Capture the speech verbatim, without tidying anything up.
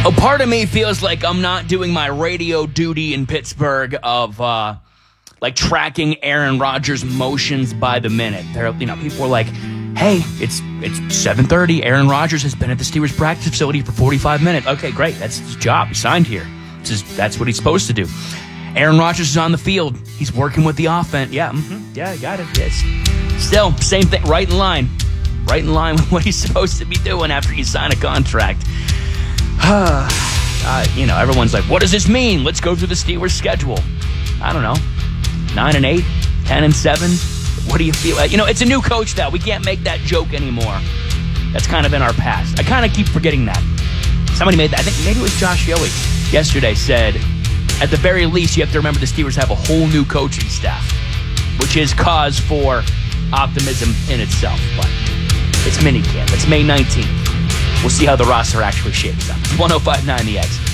A part of me feels like I'm not doing my radio duty in Pittsburgh of uh, like tracking Aaron Rodgers' motions by the minute. There, you know, people are like, "Hey, it's it's seven thirty. Aaron Rodgers has been at the Steelers practice facility for forty-five minutes." Okay, great. That's his job. He signed here. This is, that's what he's supposed to do. Aaron Rodgers is on the field. He's working with the offense. Yeah, mm-hmm, yeah, got it. Yes. Still, same thing. Right in line. Right in line with what he's supposed to be doing after you sign a contract. uh, you know, everyone's like, what does this mean? Let's go through the Steelers' schedule. I don't know. Nine and eight, ten and seven. What do you feel? You know, it's a new coach now. We can't make that joke anymore. That's kind of in our past. I kind of keep forgetting that. Somebody made that. I think maybe it was Josh Yohe yesterday said, at the very least, you have to remember the Steelers have a whole new coaching staff, which is cause for optimism in itself. But it's minicamp. It's May nineteenth. We'll see how the roster actually shapes up. one oh five point nine The X.